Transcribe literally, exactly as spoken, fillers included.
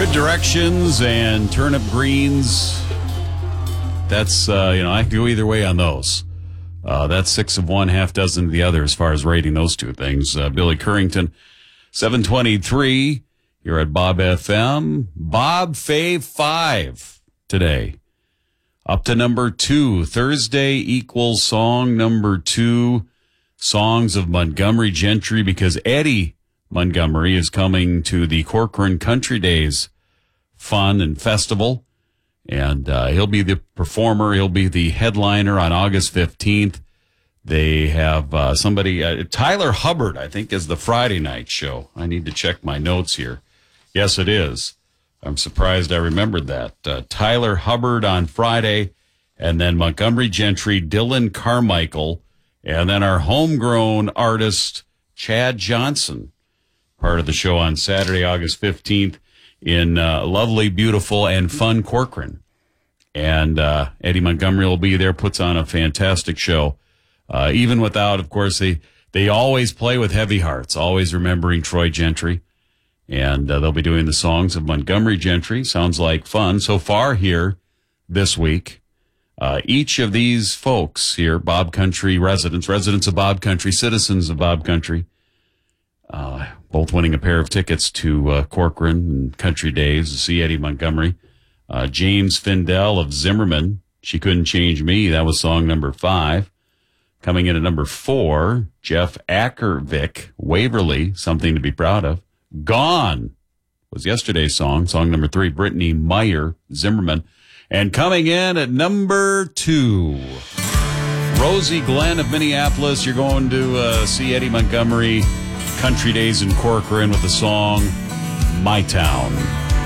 Good Directions and Turnip Greens. That's, uh, you know, I can go either way on those. Uh, that's six of one, half dozen of the other as far as rating those two things. Uh, Billy Currington, seven twenty-three. You're at Bob F M. Bob Fave five today. Up to number two. Thursday equals song number two. Songs of Montgomery Gentry, because Eddie Montgomery is coming to the Corcoran Country Days Fun and Festival. And uh, he'll be the performer. He'll be the headliner on August fifteenth. They have uh, somebody, uh, Tyler Hubbard, I think, is the Friday night show. I need to check my notes here. Yes, it is. I'm surprised I remembered that. Uh, Tyler Hubbard on Friday, and then Montgomery Gentry, Dylan Carmichael, and then our homegrown artist, Chad Johnson, part of the show on Saturday, August fifteenth, in uh, lovely, beautiful, and fun Corcoran. And uh, Eddie Montgomery will be there, puts on a fantastic show. Uh, even without, of course, they, they always play with heavy hearts, always remembering Troy Gentry. And uh, they'll be doing the songs of Montgomery Gentry. Sounds like fun. So far here this week, uh, each of these folks here, Bob Country residents, residents of Bob Country, citizens of Bob Country, uh, both winning a pair of tickets to uh, Corcoran and Country Days to see Eddie Montgomery. Uh, James Findell of Zimmerman, She Couldn't Change Me. That was song number five. Coming in at number four, Jeff Ackervick, Waverly, Something to Be Proud of. Gone was yesterday's song, song number three, Brittany Meyer, Zimmerman. And coming in at number two, Rosie Glenn of Minneapolis. You're going to uh, see Eddie Montgomery, Country Days in Corcoran with the song My Town.